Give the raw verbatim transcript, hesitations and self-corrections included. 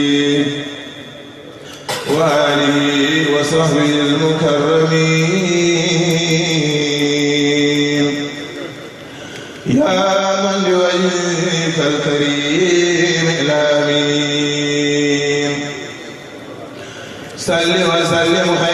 وآله وصحبه المكرمين يا من بوجهك الكريم الآمين صل وسلم